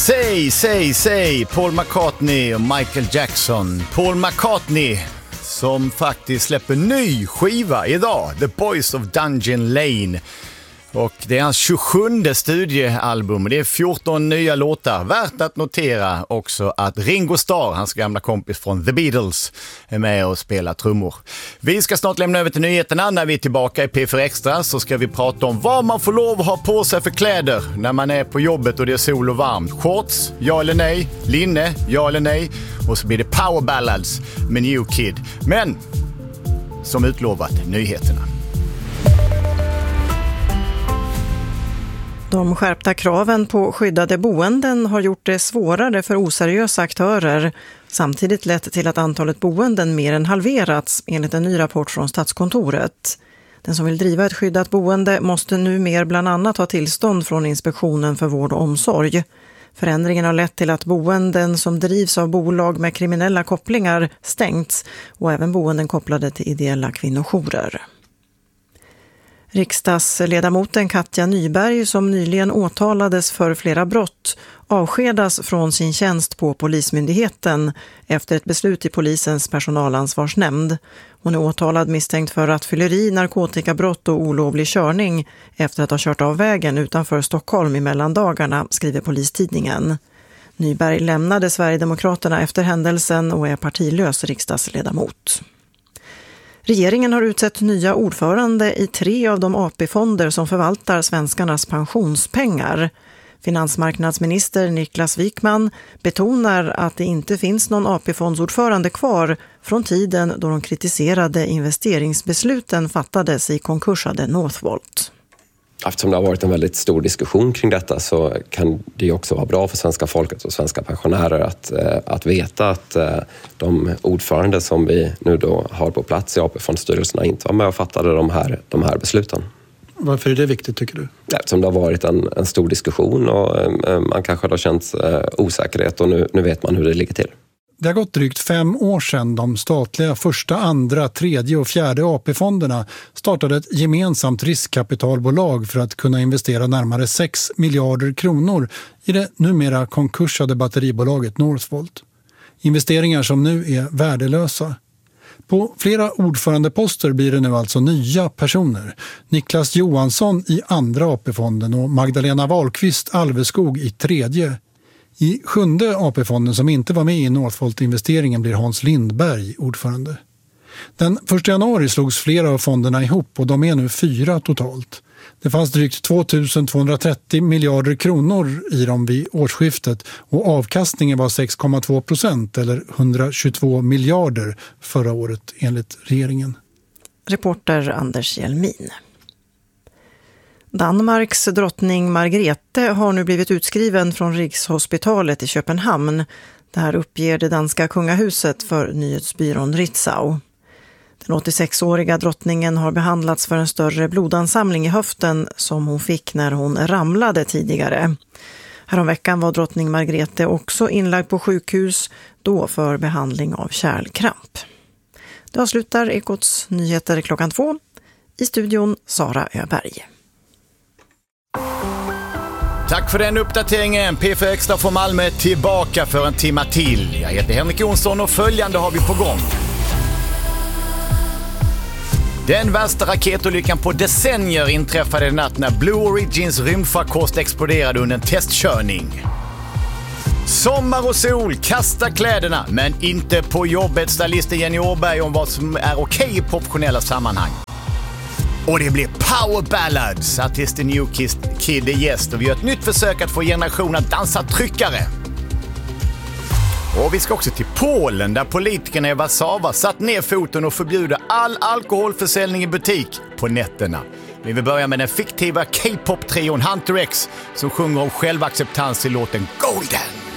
Säg, Paul McCartney och Michael Jackson. Paul McCartney som faktiskt släpper ny skiva idag, The Boys of Dungeon Lane. Och det är hans 27:e studiealbum och det är 14 nya låtar. Värt att notera också att Ringo Starr, hans gamla kompis från The Beatles, är med och spelar trummor. Vi ska snart lämna över till nyheterna. När vi är tillbaka i P4 Extra så ska vi prata om vad man får lov att ha på sig för kläder när man är på jobbet och det är sol och varmt. Shorts, ja eller nej? Linne, ja eller nej? Och så blir det Power Ballads med New Kid. Men som utlovat, nyheterna. De skärpta kraven på skyddade boenden har gjort det svårare för oseriösa aktörer, samtidigt lett till att antalet boenden mer än halverats enligt en ny rapport från Statskontoret. Den som vill driva ett skyddat boende måste nu mer bland annat ha tillstånd från Inspektionen för vård och omsorg. Förändringen har lett till att boenden som drivs av bolag med kriminella kopplingar stängts och även boenden kopplade till ideella kvinnojourer. Riksdagsledamoten Katja Nyberg, som nyligen åtalades för flera brott, avskedas från sin tjänst på Polismyndigheten efter ett beslut i polisens personalansvarsnämnd. Hon är åtalad misstänkt för rattfylleri, narkotikabrott och olovlig körning efter att ha kört av vägen utanför Stockholm i mellandagarna, skriver Polistidningen. Nyberg lämnade Sverigedemokraterna efter händelsen och är partilös riksdagsledamot. Regeringen har utsett nya ordförande i 3 av de AP-fonder som förvaltar svenskarnas pensionspengar. Finansmarknadsminister Niklas Wikman betonar att det inte finns någon AP-fondsordförande kvar från tiden då de kritiserade investeringsbesluten fattades i konkursade Northvolt. Eftersom det har varit en väldigt stor diskussion kring detta så kan det också vara bra för svenska folket och svenska pensionärer att veta att de ordförande som vi nu då har på plats i AP-fondstyrelserna inte var med och fattade de här besluten. Varför är det viktigt, tycker du? Eftersom det har varit en stor diskussion och man kanske har känt osäkerhet och nu vet man hur det ligger till. Det har gått drygt 5 år sedan de statliga första, andra, tredje och fjärde AP-fonderna startade ett gemensamt riskkapitalbolag för att kunna investera närmare 6 miljarder kronor i det numera konkursade batteribolaget Northvolt. Investeringar som nu är värdelösa. På flera ordförandeposter blir det nu alltså nya personer. Niklas Johansson i andra AP-fonden och Magdalena Wahlqvist Alveskog i tredje. I 7:e AP-fonden som inte var med i Northvolt-investeringen blir Hans Lindberg ordförande. Den 1 januari slogs flera av fonderna ihop och de är nu 4 totalt. Det fanns drygt 2230 miljarder kronor i dem vid årsskiftet och avkastningen var 6,2% eller 122 miljarder förra året enligt regeringen. Reporter Anders Hjelmin. Danmarks drottning Margrethe har nu blivit utskriven från Rikshospitalet i Köpenhamn. Det här uppger det danska kungahuset för nyhetsbyrån Ritzau. Den 86-åriga drottningen har behandlats för en större blodansamling i höften som hon fick när hon ramlade tidigare. Häromveckan var drottning Margrethe också inlagd på sjukhus, då för behandling av kärlkramp. Det avslutar Ekots nyheter 2:00. I studion Sara Öberg. Tack för den uppdateringen. P4 Extra från Malmö tillbaka för en timme till. Jag heter Henrik Jonsson och följande har vi på gång. Den värsta raketolyckan på decennier inträffade i natt när Blue Origins rymdfarkost exploderade under en testkörning. Sommar och sol, kasta kläderna, men inte på jobbet. Stylisten Jenny Åberg om vad som är okej i professionella sammanhang. Och det blir Power Ballads. Artisten New Kid är gäst och vi gör ett nytt försök att få generationen att dansa tryckare. Och vi ska också till Polen där politikerna i Warszawa satt ner foten och förbjuder all alkoholförsäljning i butik på nätterna. Vi vill börja med den fiktiva K-pop-trion Hunter X som sjunger om självacceptans i låten Golden.